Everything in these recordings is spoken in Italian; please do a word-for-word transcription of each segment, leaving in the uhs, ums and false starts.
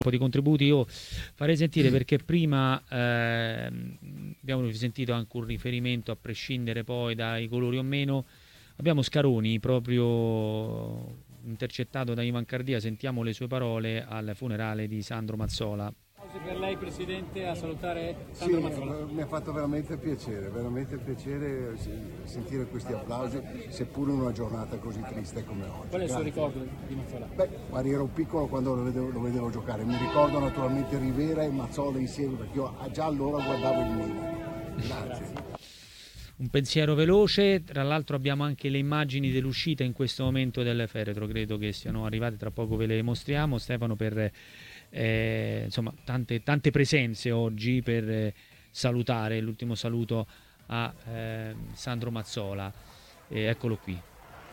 po' di contributi io farei sentire, perché prima eh, abbiamo sentito anche un riferimento, a prescindere poi dai colori o meno, abbiamo Scaroni proprio intercettato da Ivan Cardia, sentiamo le sue parole al funerale di Sandro Mazzola. Per lei Presidente a salutare Sandro sì, Mazzola. Mi ha fatto veramente piacere, veramente piacere sentire questi applausi, seppure in una giornata così triste come oggi. Qual è il suo ricordo di Mazzola? Beh, guarda, ero piccolo quando lo vedevo, lo vedevo giocare, mi ricordo naturalmente Rivera e Mazzola insieme, perché io già allora guardavo il Milan. Grazie. Grazie. Un pensiero veloce, tra l'altro abbiamo anche le immagini dell'uscita in questo momento del feretro, credo che siano arrivate, tra poco ve le mostriamo, Stefano, per eh, insomma tante, tante presenze oggi per eh, salutare, l'ultimo saluto a eh, Sandro Mazzola, eh, eccolo qui.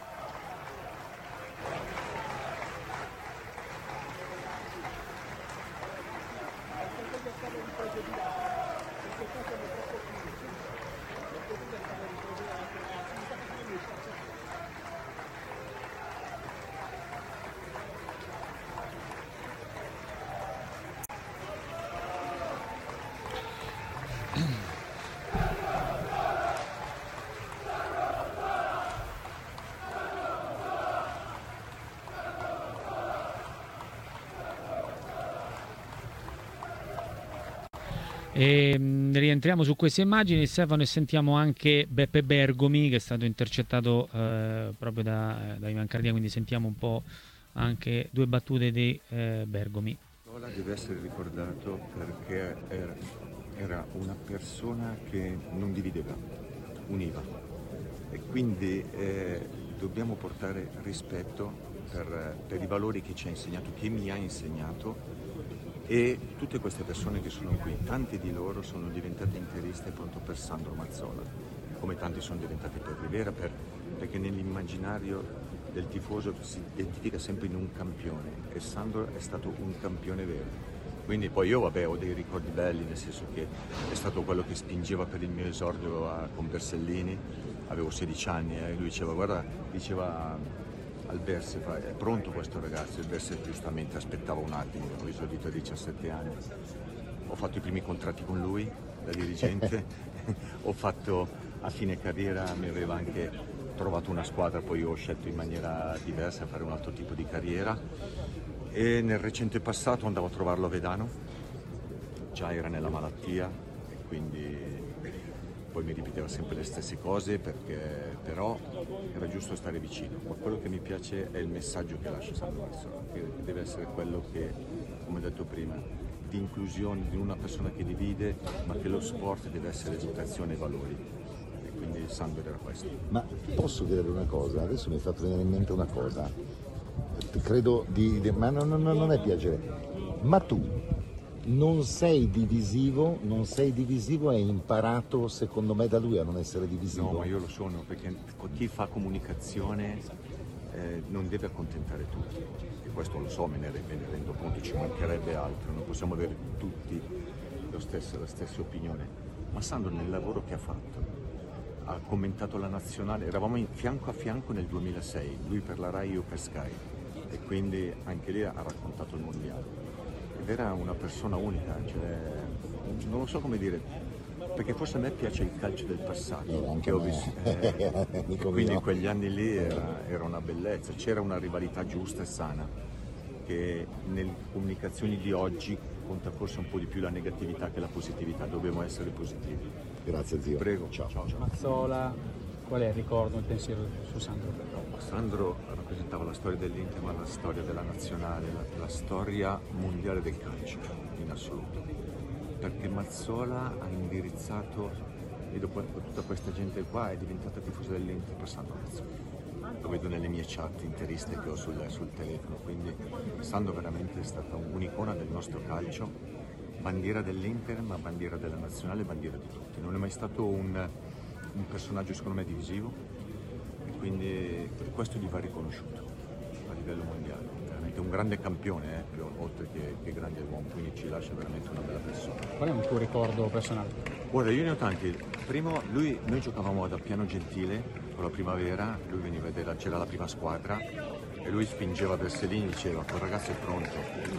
E, mh, rientriamo su queste immagini, Stefano, e sentiamo anche Beppe Bergomi, che è stato intercettato eh, proprio da, da Ivan Cardia, quindi sentiamo un po' anche due battute di eh, Bergomi. Mazzola deve essere ricordato perché era, era una persona che non divideva, univa, e quindi eh, dobbiamo portare rispetto per, per i valori che ci ha insegnato, che mi ha insegnato. E tutte queste persone che sono qui, tanti di loro sono diventati interisti appunto per Sandro Mazzola, come tanti sono diventati per Rivera, per, perché nell'immaginario del tifoso si identifica sempre in un campione, e Sandro è stato un campione vero. Quindi poi io vabbè ho dei ricordi belli, nel senso che è stato quello che spingeva per il mio esordio a, con Bersellini, avevo sedici anni e eh, lui diceva, guarda, diceva al Berse, è pronto questo ragazzo? Il Berse giustamente aspettava un attimo, ho esordito a diciassette anni, ho fatto i primi contratti con lui da dirigente, ho fatto a fine carriera, mi aveva anche trovato una squadra, poi ho scelto in maniera diversa fare un altro tipo di carriera, e nel recente passato andavo a trovarlo a Vedano, già era nella malattia e quindi poi mi ripeteva sempre le stesse cose, perché però era giusto stare vicino. Ma quello che mi piace è il messaggio che lascia Sandro Mazzola, che deve essere quello che, come ho detto prima, di inclusione, di una persona che divide, ma che lo sport deve essere educazione e valori. E quindi Sandro era questo. Ma posso dire una cosa? Adesso mi è fatto venire in mente una cosa. Credo di... di ma non, non, non è piacere. Ma tu non sei divisivo, non sei divisivo, hai imparato secondo me da lui a non essere divisivo. No, ma io lo sono, perché chi fa comunicazione eh, non deve accontentare tutti, e questo lo so, me ne, me ne rendo conto, ci mancherebbe altro, non possiamo avere tutti lo stesso, la stessa opinione. Ma Sandro nel lavoro che ha fatto, ha commentato la nazionale, eravamo in fianco a fianco nel duemilasei, lui per la Rai, io per Sky, e quindi anche lì ha raccontato il mondiale. Era una persona unica, cioè, non lo so come dire, perché forse a me piace il calcio del passato, eh, che ho visto, eh, quindi in quegli anni lì era, era una bellezza, c'era una rivalità giusta e sana, che nelle comunicazioni di oggi conta forse un po' di più la negatività che la positività, dobbiamo essere positivi. Grazie zio. Prego. Ciao. Ciao, ciao. Mazzola, qual è il ricordo, il pensiero su Sandro? No, Sandro rappresentava la storia dell'Inter, ma la storia della nazionale, la, la storia mondiale del calcio in assoluto, perché Mazzola ha indirizzato, e dopo tutta questa gente qua è diventata tifosa dell'Inter per Sandro Mazzola, lo vedo nelle mie chat interiste che ho sul, sul telefono, quindi Sandro veramente è stata un'icona del nostro calcio, bandiera dell'Inter, ma bandiera della nazionale, bandiera di tutti, non è mai stato un, un personaggio secondo me divisivo, e quindi questo gli va riconosciuto a livello mondiale, veramente un grande campione, eh, oltre che, che grande uomo, quindi ci lascia veramente una bella persona. Qual è un tuo ricordo personale? Guarda, io ne ho tanti. Primo, lui, noi giocavamo ad Appiano Gentile con la Primavera, lui veniva a vedere, c'era la prima squadra e lui spingeva Bersellini, diceva quel ragazzo è pronto,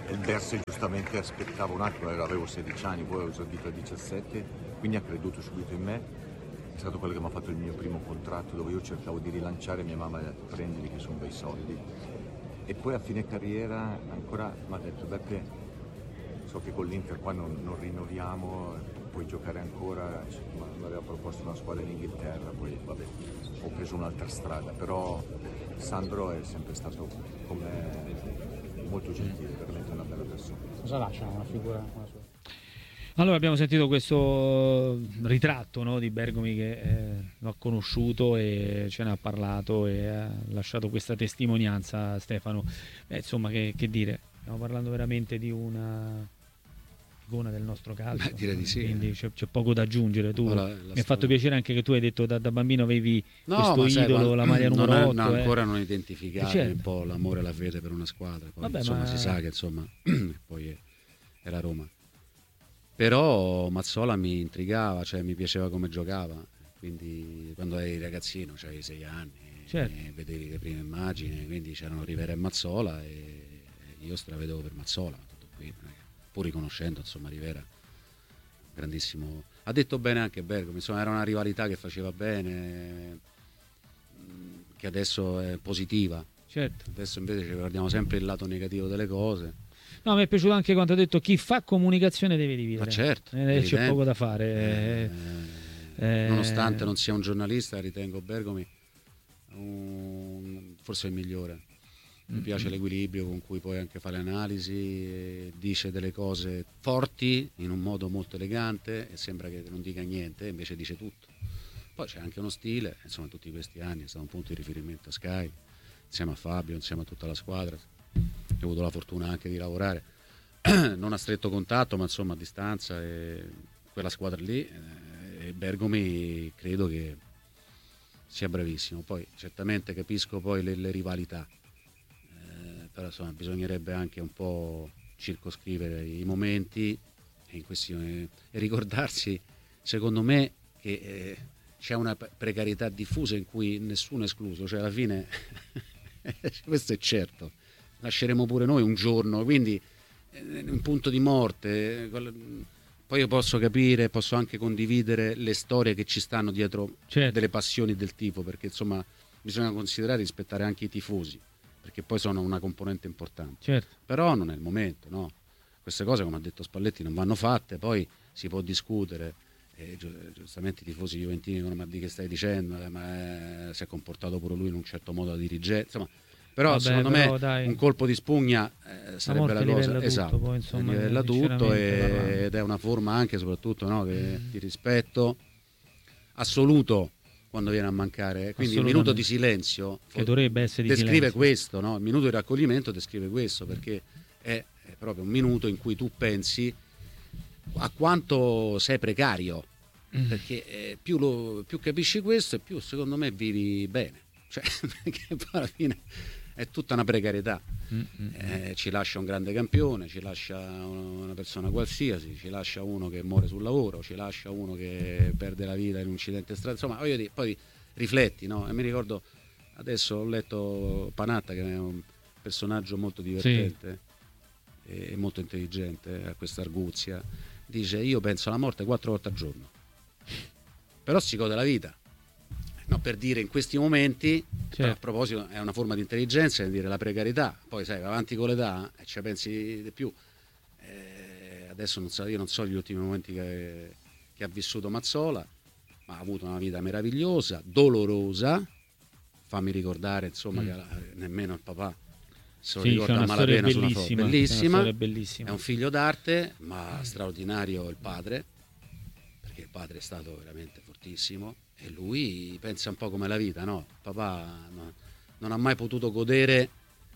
il Berse giustamente aspettava un attimo, avevo sedici anni, poi ho esordito a diciassette, quindi ha creduto subito in me. È stato quello che mi ha fatto il mio primo contratto, dove io cercavo di rilanciare mia mamma, prendili che sono bei soldi. E poi a fine carriera ancora mi ha detto: Beppe, so che con l'Inter qua non, non rinnoviamo, puoi giocare ancora. Mi aveva proposto una squadra in Inghilterra, poi vabbè, ho preso un'altra strada, però Sandro è sempre stato con me molto gentile, veramente una bella persona. Cosa lascia una figura come la sua? Allora abbiamo sentito questo ritratto, no, di Bergomi che eh, l'ho conosciuto e ce ne ha parlato e ha lasciato questa testimonianza, Stefano. Beh, insomma, che, che dire, stiamo parlando veramente di una icona del nostro calcio. Beh, direi di sì, quindi eh. c'è, c'è poco da aggiungere. Tu, Ora, la mi storia... è fatto piacere anche che tu hai detto da, da bambino avevi no, questo ma sai, idolo, la maglia numero non è, otto. no, eh. ancora non identificavi certo. un po' l'amore e la fede per una squadra. Poi, Vabbè, insomma, ma... si sa che insomma poi era Roma. Però Mazzola mi intrigava, cioè mi piaceva come giocava, quindi quando eri ragazzino, c'avevi sei anni, certo. e vedevi le prime immagini, quindi c'erano Rivera e Mazzola e io stravedevo per Mazzola, tutto qui, pur riconoscendo insomma Rivera, grandissimo. Ha detto bene anche Bergomi, insomma era una rivalità che faceva bene, che adesso è positiva. Certo. Adesso invece ci guardiamo sempre il lato negativo delle cose. No, mi è piaciuto anche quando ha detto chi fa comunicazione deve dividere. Ma certo, eh, c'è poco da fare. Eh, eh, nonostante non sia un giornalista, ritengo Bergomi un, forse il migliore. Mi piace l'equilibrio con cui poi anche fa le analisi, e dice delle cose forti in un modo molto elegante e sembra che non dica niente, invece dice tutto. Poi c'è anche uno stile, insomma, tutti questi anni è stato un punto di riferimento a Sky, insieme a Fabio, insieme a tutta la squadra. Ho avuto la fortuna anche di lavorare non a stretto contatto, ma insomma a distanza, e quella squadra lì, e Bergomi credo che sia bravissimo. Poi certamente capisco poi le, le rivalità, eh, però insomma bisognerebbe anche un po' circoscrivere i momenti e, in questione, e ricordarsi, secondo me, che eh, c'è una precarietà diffusa in cui nessuno è escluso, cioè alla fine questo è certo, lasceremo pure noi un giorno, quindi eh, un punto di morte. Poi io posso capire, posso anche condividere le storie che ci stanno dietro, certo, delle passioni del tifo, perché insomma bisogna considerare e rispettare anche i tifosi, perché poi sono una componente importante, certo, però non è il momento, no? Queste cose, come ha detto Spalletti, non vanno fatte, poi si può discutere, e giustamente i tifosi juventini dicono: ma di che stai dicendo, eh, ma eh, si è comportato pure lui in un certo modo da dirigente, insomma. Però Vabbè, secondo però, me dai, un colpo di spugna eh, sarebbe la, la cosa, tutto, esatto, poi, insomma, livella tutto, e, ed è una forma anche soprattutto, no, che, di rispetto assoluto quando viene a mancare, quindi il minuto di silenzio che dovrebbe essere di descrive silenzio. Questo, no? Il minuto di raccoglimento descrive questo, perché è, è proprio un minuto in cui tu pensi a quanto sei precario, mm. perché eh, più, lo, più capisci questo e più secondo me vivi bene, cioè perché poi alla fine è tutta una precarietà, mm-hmm. eh, ci lascia un grande campione, ci lascia una persona qualsiasi, ci lascia uno che muore sul lavoro, ci lascia uno che perde la vita in un incidente stradale, insomma voglio dire, poi rifletti, no? E mi ricordo, adesso ho letto Panatta, che è un personaggio molto divertente, sì, e molto intelligente, ha questa arguzia, dice: io penso alla morte quattro volte al giorno, però si gode la vita. No, per dire, in questi momenti, certo, a proposito, è una forma di intelligenza, è dire la precarietà, poi sai, avanti con l'età e ci pensi di più. Eh, adesso non so, io non so gli ultimi momenti che, che ha vissuto Mazzola, ma ha avuto una vita meravigliosa, dolorosa, fammi ricordare insomma, mm. che la, nemmeno il papà se lo sì, ricorda a malapena su una foto, bellissima, una bellissima, è un figlio d'arte, ma straordinario il padre, perché il padre è stato veramente fortissimo. E lui pensa un po' come la vita, no? Papà no, non ha mai potuto godere,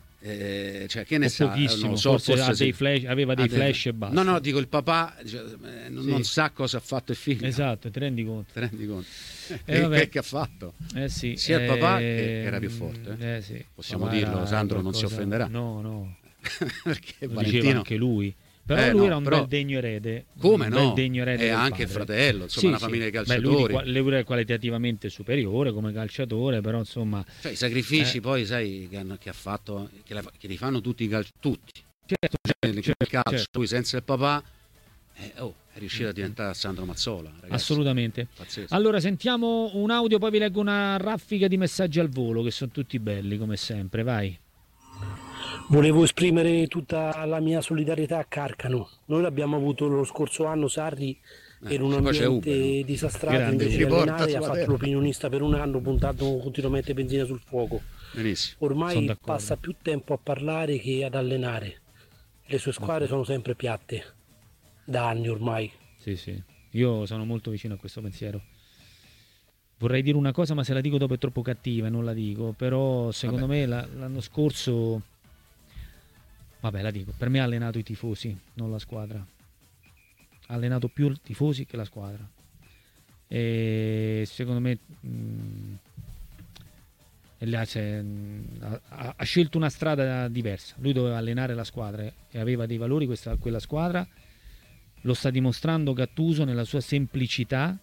eh, cioè che ne sa, pochissimo, non so, forse, forse ha dei flash, aveva dei dei flash e basta. No, no, dico il papà, cioè, eh, non, sì, non sa cosa ha fatto il figlio. Esatto, ti rendi conto. Ti rendi conto. Eh, che, che ha fatto? Eh sì, sia eh, il papà che era più forte. Eh? Eh sì, possiamo dirlo, Sandro qualcosa, non si offenderà. No, no. Perché lo Valentino diceva anche lui. Però eh, lui no, era un però, bel degno erede. Come un no? Bel degno erede e anche padre. Il fratello, insomma, sì, una sì. famiglia di Beh, calciatori. lui, lui è qualitativamente superiore come calciatore, però insomma... Cioè, i sacrifici eh. poi, sai, che, hanno, che ha fatto, che, la, che li fanno tutti i calciatori, tutti, Certo, nel certo, calcio, certo. lui senza il papà eh, oh, è riuscito a diventare Sandro Mazzola, ragazzi. Assolutamente. Pazzesco. Allora sentiamo un audio, poi vi leggo una raffica di messaggi al volo che sono tutti belli come sempre, vai. Volevo esprimere tutta la mia solidarietà a Carcano. Noi l'abbiamo avuto lo scorso anno, Sarri Eh, era un poi c'è ambiente Uber, no? disastrato, Grande invece di Uber. allenare ha Porta fatto sulla l'opinionista per un anno, puntato continuamente benzina sul fuoco. Benissimo. Sono Ormai d'accordo. passa più tempo a parlare che ad allenare. Le sue squadre sono sempre piatte, da anni ormai. Sì, sì. Io sono molto vicino a questo pensiero. Vorrei dire una cosa, ma se la dico dopo è troppo cattiva e non la dico. Però secondo Vabbè. me la- l'anno scorso... Vabbè, la dico. Per me ha allenato i tifosi, non la squadra. Ha allenato più i tifosi che la squadra. E secondo me... mh, e là c'è- ha, ha scelto una strada diversa. Lui doveva allenare la squadra e aveva dei valori questa, quella squadra. Lo sta dimostrando Gattuso nella sua semplicità.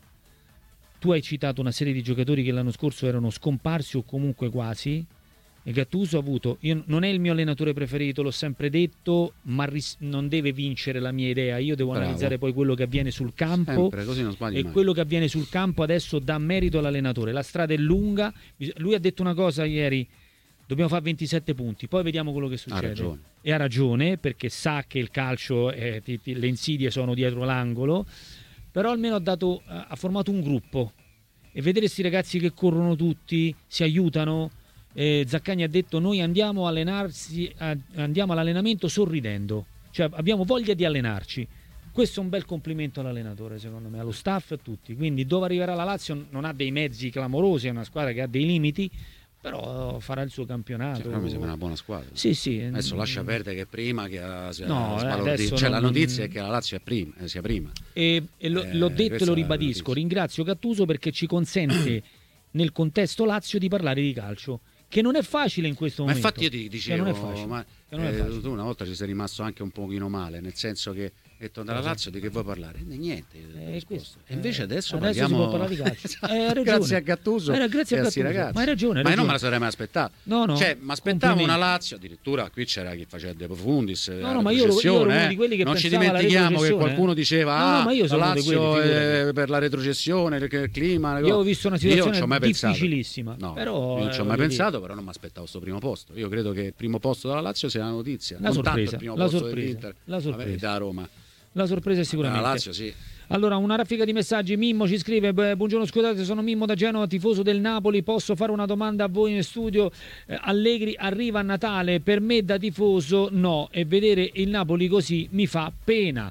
Tu hai citato una serie di giocatori che l'anno scorso erano scomparsi o comunque quasi, e Gattuso ha avuto, io, non è il mio allenatore preferito, l'ho sempre detto, ma ris- non deve vincere la mia idea. Io devo Bravo. analizzare poi quello che avviene sul campo. Sempre, così non sbagli E mai. quello che avviene sul campo adesso dà merito all'allenatore. La strada è lunga. Bis- Lui ha detto una cosa ieri: dobbiamo fare ventisette punti, poi vediamo quello che succede. ragione. E ha ragione, perché sa che il calcio, eh, ti- ti- le insidie sono dietro l'angolo. Però almeno ha, dato, ha formato un gruppo. E vedere questi ragazzi che corrono tutti, si aiutano. Eh, Zaccagni ha detto: noi andiamo, a allenarsi, a- andiamo all'allenamento sorridendo. Cioè abbiamo voglia di allenarci. Questo è un bel complimento all'allenatore, secondo me, allo staff e a tutti. Quindi dove arriverà la Lazio non ha dei mezzi clamorosi, è una squadra che ha dei limiti, però farà il suo campionato. Cioè, però mi sembra una buona squadra. Sì, sì. Adesso lascia perdere che prima che ha, No, eh, sbalordito. adesso Cioè, non- la notizia è che la Lazio è prima, eh, sia prima. E, e lo- Eh, l'ho detto e questa lo è la ribadisco. notizia. Ringrazio Gattuso perché ci consente nel contesto Lazio di parlare di calcio, che non è facile in questo Ma momento. infatti io ti Che dicevo, non è facile. ma, Che non è eh, facile. tu una volta ci sei rimasto anche un pochino male, nel senso che hai detto dalla Lazio di che vuoi parlare? E niente. Eh, risposto. questo. E invece Eh, adesso, adesso parliamo... si può parlare di calcio. Eh, hai ragione. Grazie a Gattuso Eh, grazie a e a sti Gattuso. ragazzi. Ma hai ragione, hai Ma io non me ragione. la sarei mai aspettata. No, no. Cioè, mi aspettavo una Complimenti. Lazio, addirittura qui c'era chi faceva De Profundis, No, la no, ma io ero- io ero retrocessione, uno di quelli che non ci pensava alla dimentichiamo che retrocessione, qualcuno eh. diceva No, no, ah, ma io sono la uno di Lazio quelli, figurati. è per la retrocessione, il il clima. le Io cose. ho visto una Io non ci situazione ho mai pensato. difficilissima. No, però, io non ci ho eh, mai voglio pensato, però non mi aspettavo sto primo posto. Io credo che il primo posto della Lazio sia la notizia, La non tanto sorpresa, il primo la posto sorpresa, dell'Inter, la sorpresa. vabbè, da Roma. La sorpresa è sicuramente. La Lazio sì. Allora, una raffica di messaggi. Mimmo ci scrive: "Beh, buongiorno, scusate, sono Mimmo da Genova, tifoso del Napoli. Posso fare una domanda a voi in studio? Eh, Allegri arriva a Natale, per me da tifoso no, e vedere il Napoli così mi fa pena.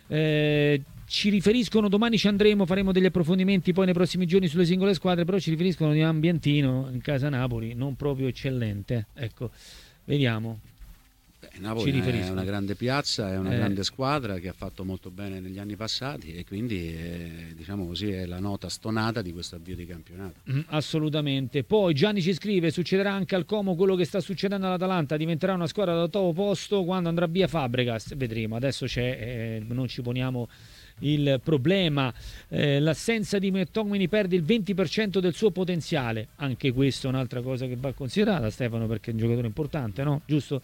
Eh, ci riferiscono, domani ci andremo, faremo degli approfondimenti poi nei prossimi giorni sulle singole squadre, però ci riferiscono di un ambientino in casa Napoli non proprio eccellente. Ecco, vediamo. Beh, Ci Napoli è riferisco. una grande piazza, è una Eh. grande squadra che ha fatto molto bene negli anni passati e quindi eh, diciamo così è la nota stonata di questo avvio di campionato. Mm, assolutamente. Poi Gianni ci scrive: succederà anche al Como quello che sta succedendo all'Atalanta, diventerà una squadra d'ottavo posto quando andrà via Fabregas. Vedremo, adesso c'è, eh, non ci poniamo il problema. Eh, l'assenza di McTominay perde il venti per cento del suo potenziale, anche questa è un'altra cosa che va considerata, Stefano, perché è un giocatore importante, no? Giusto?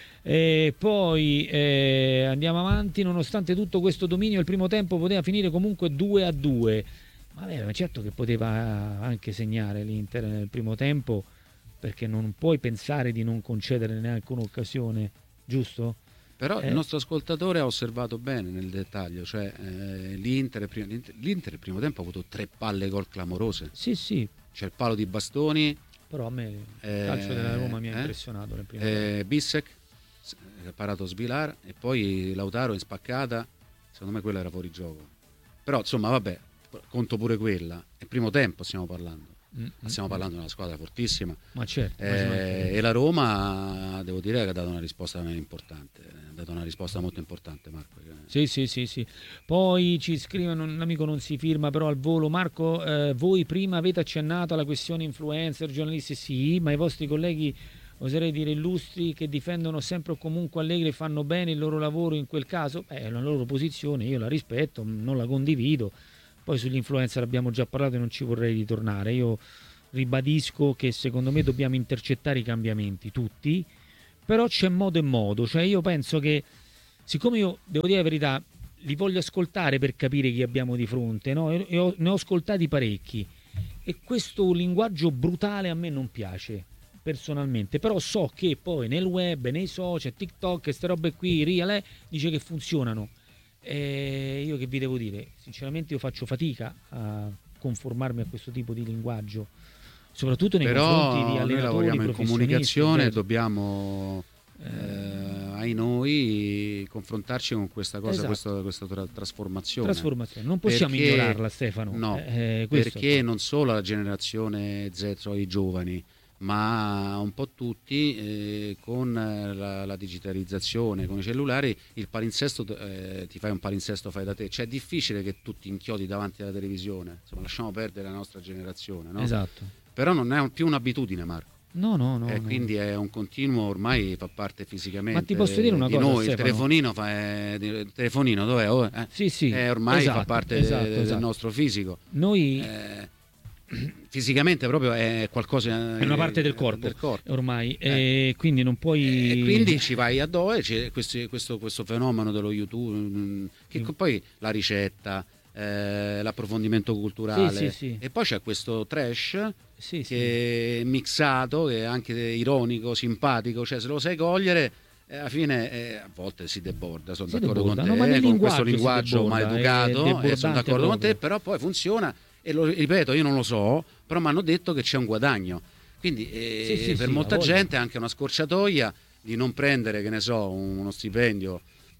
E poi eh, andiamo avanti. Nonostante tutto questo dominio, il primo tempo poteva finire comunque due a due. Ma beh, ma certo che poteva anche segnare l'Inter nel primo tempo, perché non puoi pensare di non concedere neanche un'occasione, giusto? Però Eh. il nostro ascoltatore ha osservato bene nel dettaglio, cioè eh, l'Inter, il primo- l'Inter, l'Inter il primo tempo ha avuto tre palle gol clamorose, Sì, sì, c'è il palo di Bastoni, però a me il Eh, calcio della Roma mi ha eh? impressionato nel primo tempo. eh, Bissek s- ha parato Svilar e poi Lautaro in spaccata, secondo me quella era fuori gioco. Però insomma vabbè, conto pure quella, è il primo tempo stiamo parlando. Mm, Stiamo mm, parlando di una squadra fortissima Ma certo, ma ci eh, mancherebbe. e la Roma devo dire che ha dato una risposta importante, ha dato una risposta molto importante Marco. Sì, sì, sì, sì. Poi ci scrive un amico, non si firma, però al volo: Marco, eh, voi prima avete accennato alla questione influencer, giornalisti, sì, ma i vostri colleghi, oserei dire illustri, che difendono sempre o comunque Allegri, fanno bene il loro lavoro in quel caso? Beh, è la loro posizione, io la rispetto, non la condivido. Poi sugli influencer abbiamo già parlato e non ci vorrei ritornare. Io ribadisco che secondo me dobbiamo intercettare i cambiamenti, tutti, però c'è modo e modo, cioè io penso che, siccome io devo dire la verità, li voglio ascoltare per capire chi abbiamo di fronte, no? E, e ho, ne ho ascoltati parecchi, e questo linguaggio brutale a me non piace personalmente, però so che poi nel web, nei social, TikTok, queste robe qui, Real, eh, dice che funzionano. E io che vi devo dire, sinceramente io faccio fatica a conformarmi a questo tipo di linguaggio, soprattutto nei Però confronti di allenatori, noi lavoriamo in comunicazione, vero. dobbiamo eh, ai noi confrontarci con questa cosa, Esatto. questa, questa tra- trasformazione. Trasformazione, non possiamo Perché- ignorarla, Stefano. No, Eh, questo perché è- non solo la generazione Z o i giovani, ma un po' tutti eh, con eh, la, la digitalizzazione, con i cellulari, il palinsesto, eh, ti fai un palinsesto, fai da te, cioè è difficile che tu ti inchiodi davanti alla televisione, insomma lasciamo perdere la nostra generazione, no? Esatto. Però non è più un'abitudine, Marco. No, no, no. e no. quindi è un continuo, ormai fa parte fisicamente. Ma ti posso dire una di cosa, noi, il Stefano? telefonino fa, eh, il telefonino dov'è? Oh, eh, Sì, sì. eh, ormai esatto, fa parte esatto, de- del esatto. nostro fisico. Noi Eh, fisicamente proprio è qualcosa, è una parte del corpo, del corpo. ormai, Eh. e quindi non puoi. E quindi ci vai addosso, e c'è questi- questo, questo fenomeno dello YouTube, mm, che Mm. poi la ricetta, eh, l'approfondimento culturale, Sì, sì, sì. e poi c'è questo trash Sì, sì. che è mixato, che è anche ironico, simpatico, cioè se lo sai cogliere, eh, alla fine eh, a volte si deborda, sono Si d'accordo deborda, con no, te, ma nel eh, con linguaggio questo si linguaggio deborda, è maleducato, e sono debordante d'accordo con te, proprio. però poi funziona, e lo ripeto, io non lo so, però mi hanno detto che c'è un guadagno, quindi eh, Sì, sì, per sì, molta ha voglia. gente è anche una scorciatoia di non prendere, che ne so, uno stipendio,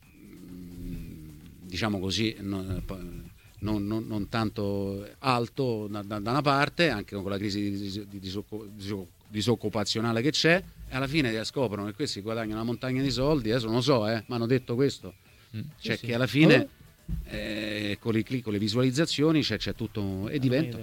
diciamo così, non, non- non- non tanto alto da, da- da una parte, anche con la crisi di, dis- di disoccu- disoccu- disoccupazionale che c'è, e alla fine scoprono che questi guadagnano una montagna di soldi. Adesso non lo so, eh, mi hanno detto questo, Mm, sì, cioè sì. che alla fine eh, con, i click, con le visualizzazioni c'è, c'è tutto, e diventa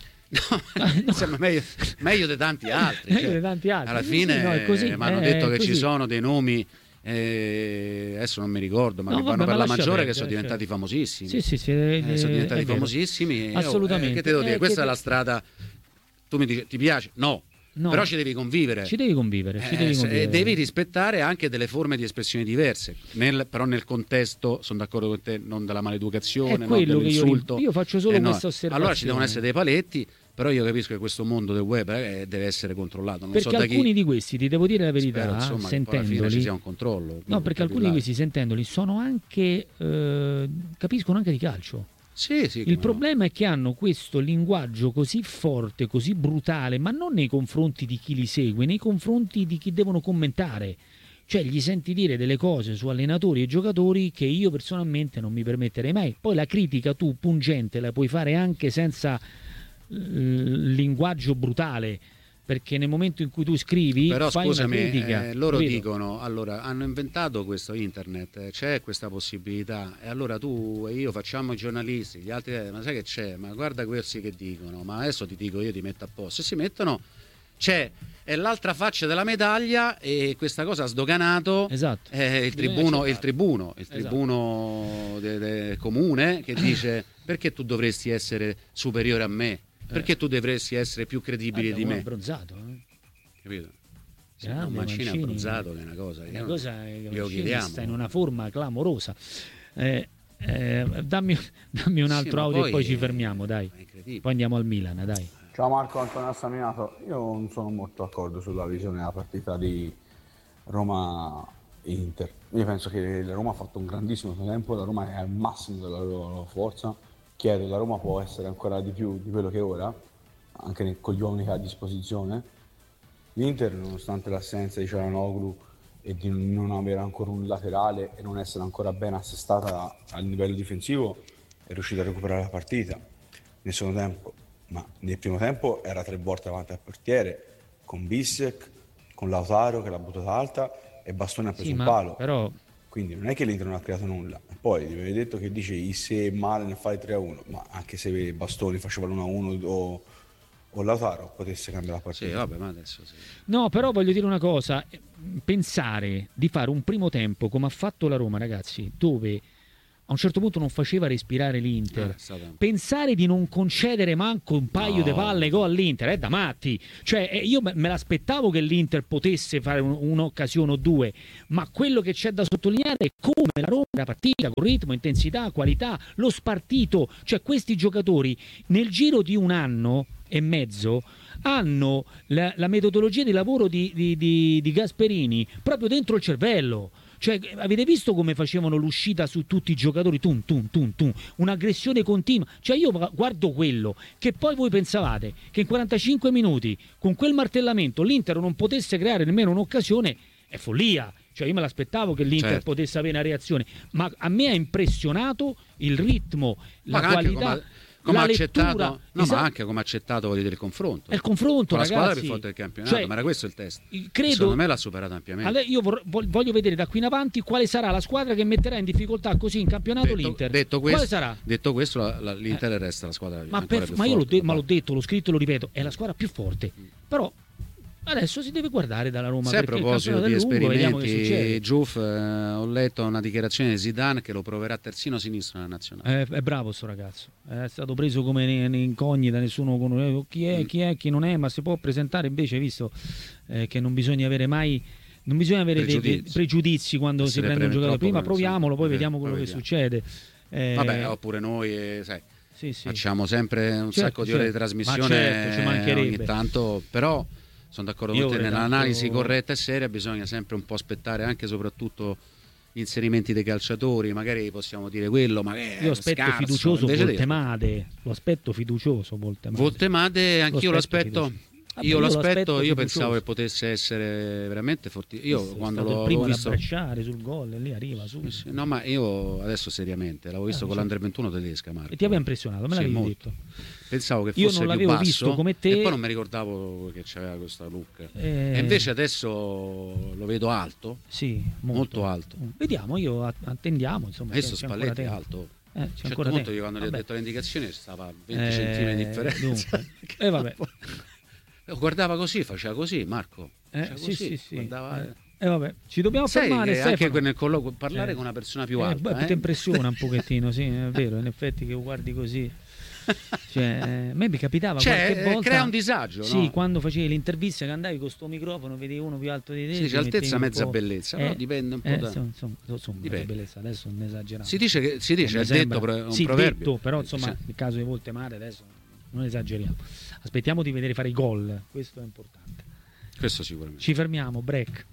no, sembra meglio, meglio di tanti altri, Meglio cioè, di tanti altri. alla Sì, fine sì, no, è così, mi hanno è detto che così. ci sono dei nomi, eh, adesso non mi ricordo, ma No, che vabbè, vanno per ma la lascia maggiore, perdere, che sono cioè. diventati famosissimi. Sì, sì, sì, Eh, eh, sono diventati è vero. famosissimi. E, oh, Assolutamente. eh, che te devo dire? Eh, Questa che è la te- strada. Tu mi dici, ti piace? No. No. Però ci devi convivere. Ci devi convivere, ci Eh, devi se- convivere. e devi rispettare anche delle forme di espressione diverse. Nel- però nel contesto, sono d'accordo con te, non della maleducazione, È non quello che io- dell'insulto. io faccio solo Eh, no. questa osservazione. Allora ci devono essere dei paletti, però io capisco che questo mondo del web eh, deve essere controllato. Non Perché so da alcuni chi. di questi, ti devo dire la verità, Spero, insomma, che poi alla fine sentendoli, ci sia un controllo. no, perché alcuni di questi sentendoli sono anche eh, capiscono anche di calcio. Sì, sì, Il come no. problema è che hanno questo linguaggio così forte, così brutale, ma non nei confronti di chi li segue, nei confronti di chi devono commentare. Cioè gli senti dire delle cose su allenatori e giocatori che io personalmente non mi permetterei mai. Poi la critica tu pungente la puoi fare anche senza eh, linguaggio brutale, perché nel momento in cui tu scrivi Però fai scusami, una critica. eh, loro capito? dicono, allora hanno inventato questo internet, eh, c'è questa possibilità, e allora tu e io facciamo i giornalisti, gli altri, eh, ma sai che c'è? Ma guarda questi che dicono, ma adesso ti dico io, ti metto a posto, e si mettono, c'è, è l'altra faccia della medaglia, e questa cosa ha sdoganato Esatto. eh, il, Bisogna tribuno, accettare. il tribuno, il Esatto. tribuno de- de- comune, che dice perché tu dovresti essere superiore a me? Perché tu dovresti essere più credibile Guarda, di uno me? abbronzato, eh. Capito? Sì, Grande un Mancini Mancini. abbronzato, che è una cosa, Una io- cosa è che glielo Mancini chiediamo. sta in una forma clamorosa. Eh, eh, dammi, dammi un Sì, altro ma audio e poi ci è- fermiamo, dai. è incredibile. Poi andiamo al Milan, dai. Ciao Marco, Antonio Assaminato. Io non sono molto d'accordo sulla visione della partita di Roma-Inter. Io penso che la Roma ha fatto un grandissimo tempo, la Roma è al massimo della loro forza. Chiedo, la Roma può essere ancora di più di quello che è ora, anche ne- con gli uomini che ha a disposizione. L'Inter, nonostante l'assenza di Cialanoglu e di non avere ancora un laterale e non essere ancora ben assestata a livello difensivo, è riuscita a recuperare la partita nel secondo tempo. Ma nel primo tempo era tre volte davanti al portiere, con Bissek, con Lautaro che l'ha buttata alta e Bastoni ha preso Sì, un ma palo. però Quindi non è che l'Inter non ha creato nulla. E poi vi avete detto che dice i se male nel fare tre a uno, ma anche se Bastoni faceva l'uno a uno o, o Lautaro potesse cambiare la partita. Sì, vabbè, ma adesso sì. no, però voglio dire una cosa, pensare di fare un primo tempo come ha fatto la Roma, ragazzi, dove a un certo punto non faceva respirare l'Inter. Eh, stata... Pensare di non concedere manco un paio no. di palle gol all'Inter è da matti. Cioè, eh, io me l'aspettavo che l'Inter potesse fare un, un'occasione o due, ma quello che c'è da sottolineare è come la Roma era partita con ritmo, intensità, qualità, lo spartito. Cioè, questi giocatori nel giro di un anno e mezzo hanno la, la metodologia di lavoro di, di, di, di Gasperini proprio dentro il cervello. Cioè, avete visto come facevano l'uscita su tutti i giocatori? Tum, tum, tum, tum. Un'aggressione continua. Cioè, io guardo quello, che poi voi pensavate che in quarantacinque minuti, con quel martellamento, l'Inter non potesse creare nemmeno un'occasione, è follia. Cioè, io me l'aspettavo che l'Inter certo. potesse avere una reazione, ma a me ha impressionato il ritmo, la ma qualità... Come ha accettato, lettura, no, esatto. ma anche come ha accettato voglio dire, il confronto. È il confronto, con ragazzi. la squadra più forte del campionato, cioè, ma era questo il test. Credo, secondo me l'ha superato ampiamente. Allora io vor, voglio vedere da qui in avanti quale sarà la squadra che metterà in difficoltà così in campionato detto, l'Inter. Detto questo, quale sarà? Detto questo la, la, l'Inter eh. resta la squadra ma, per, più ma io forte, l'ho, de- ma l'ho detto, l'ho scritto e lo ripeto, è la squadra più forte. Mm. Però adesso si deve guardare dalla Roma. Se a proposito di lungo, esperimenti, Giuff, eh, ho letto una dichiarazione di Zidane che lo proverà terzino sinistro nella nazionale. Eh, è bravo sto ragazzo, è stato preso come in incognita, nessuno conosce chi è, chi è, chi non è, ma si può presentare. Invece, visto eh, che non bisogna avere mai, non bisogna avere pregiudizi, dei pregiudizi quando Essere si prende un giocatore. Prima proviamolo, poi vediamo quello che succede. Eh, Vabbè, oppure noi, eh, sai, sì, sì. facciamo sempre un certo, sacco di certo. ore di trasmissione, certo, ci mancherebbe. Ogni tanto, però. Sono d'accordo con te, nell'analisi tanto... corretta e seria bisogna sempre un po' aspettare anche e soprattutto gli inserimenti dei calciatori, magari possiamo dire quello, ma è io aspetto scarso, fiducioso Voltemade, lo aspetto fiducioso Voltemade. Voltemade anch'io lo aspetto, Vabbè, io, io lo aspetto, io fiducioso. pensavo che potesse essere veramente forte. Io sì, quando l'ho l'ho visto abbracciare sul gol e lì arriva su. Sì, no, ma io adesso seriamente l'avevo visto ah, con l'Under ventuno tedesca, Marco. E ti aveva impressionato, me l'avevi sì, detto. Pensavo che fosse io non l'avevo più basso, visto come te e poi non mi ricordavo che c'aveva questa look eh... e invece adesso lo vedo alto, sì, molto, molto alto. Vediamo, io attendiamo, insomma. Adesso Spalletti è alto. Eh, c'è certo ancora punto tempo. io quando Vabbè. gli ho detto le indicazioni stava a venti eh, centimetri di differenza. E eh, vabbè. Guardava così, faceva così, Marco. Eh, faceva sì, così, sì, sì. guardava... Eh. E eh vabbè, ci dobbiamo Sai fermare. Che anche nel colloquio parlare eh. con una persona più alta. Eh, beh, eh? ti impressiona un pochettino, sì, è vero, in effetti che guardi così. Cioè, a me mi capitava cioè, qualche volta. Crea un disagio, sì, no? quando facevi l'intervista che andavi con sto microfono, vedevi uno più alto di te. Sì, c'è altezza, mezza bellezza, eh, però dipende un po' eh, da. Insomma, insomma dipende. Bellezza, adesso non esageriamo. Si dice che si dice, è detto un sì, proverbio. Detto, però insomma, sì. nel caso di Voltemade adesso non esageriamo. Aspettiamo di vedere fare i gol, questo è importante. Questo sicuramente. Ci fermiamo, break.